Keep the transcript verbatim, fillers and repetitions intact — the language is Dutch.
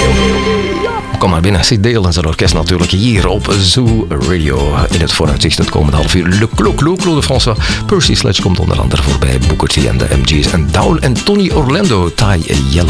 Kom maar binnen, Sid Dale en zijn orkest natuurlijk hier op Zoo Radio. In het vooruitzicht het komende half uur. Le Clo Clo, Claude François. Percy Sledge komt onder andere voorbij. Booker T en de M G's. En Down en Tony Orlando, Tie Yellow.